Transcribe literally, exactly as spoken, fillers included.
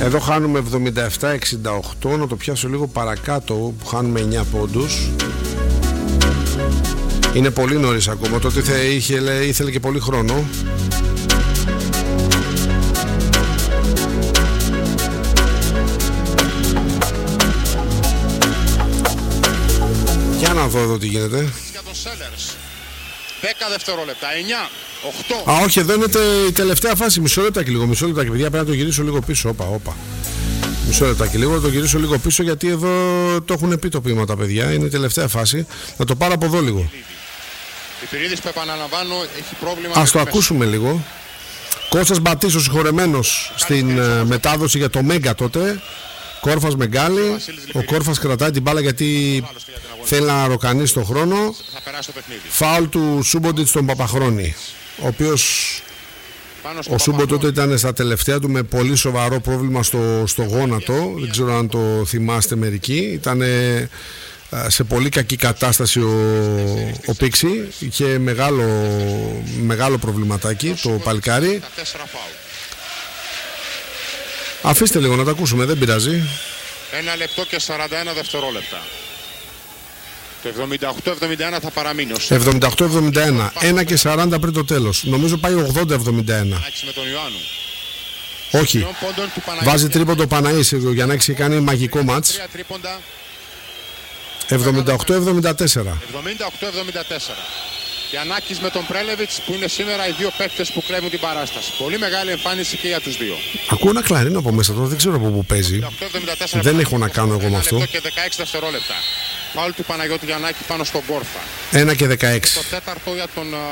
Εδώ χάνουμε εβδομήντα επτά εξήντα οκτώ. Να το πιάσω λίγο παρακάτω που χάνουμε εννιά πόντους. Είναι πολύ νωρίς ακόμα. Τότε είχε, ήθελε και πολύ χρόνο. Για να δω εδώ τι γίνεται. δέκα δευτερόλεπτα, εννιά, οκτώ. Α, όχι, εδώ είναι η τελευταία φάση. Μισό λεπτάκι λίγο, μισό λεπτάκι, παιδιά. Πρέπει να το γυρίσω λίγο πίσω. Όπα, όπα. Μισό λεπτάκι λίγο, να το γυρίσω λίγο πίσω, γιατί εδώ το έχουν πει το ποίημα τα παιδιά. Είναι η τελευταία φάση. Να το πάρω από εδώ λίγο. Πιπηρίδης που επαναλαμβάνω έχει πρόβλημα. Ας το ακούσουμε λίγο. Κώστας Μπατής, ο συγχωρεμένος στην uh, μετάδοση για το Μέγκα τότε. Κόρφας Μεγκάλη. Ο Κόρφας κρατάει την μπάλα γιατί θέλει να ροκανίσει τον χρόνο. Φάουλ του Σούμποντιτς στον Παπαχρόνη, ο οποίος ο Σούμπο τότε ήταν στα τελευταία του με πολύ σοβαρό πρόβλημα στο, στο γόνατο. Δεν ξέρω αν το θυμάστε μερικοί. Ήταν σε πολύ κακή κατάσταση ο, ο Πίξη. Είχε μεγάλο, μεγάλο προβληματάκι το παλικάρι. Αφήστε λίγο να τα ακούσουμε, δεν πειράζει. Ένα λεπτό και σαράντα ένα δευτερόλεπτα. Το εβδομήντα οκτώ εβδομήντα ένα θα παραμείνει. εβδομήντα οκτώ εβδομήντα ένα. ένα και σαράντα πριν το τέλος. Νομίζω πάει ογδόντα εβδομήντα ένα. Με τον Ιωάννου. Όχι. Βάζει τρίποντο ο Παναΐσης. Ο Γιαννάκης έχει κάνει μαγικό μάτς. εβδομήντα οκτώ εβδομήντα τέσσερα. εβδομήντα οκτώ εβδομήντα τέσσερα. Γιαννάκης με τον Πρέλεβιτς που είναι σήμερα οι δύο παίκτες που κλέβουν την παράσταση. Πολύ μεγάλη εμφάνιση και για τους δύο. Ακούω ένα κλαρίνο από μέσα τώρα, δεν ξέρω από πού παίζει. Δεν έχω να κάνω εγώ με αυτό. ένα και δεκαέξι δευτερόλεπτα. Φάουλ του Παναγιώτη Γιαννάκη πάνω στον Κόρφα. ένα και δεκαέξι. Το τέταρτο για τον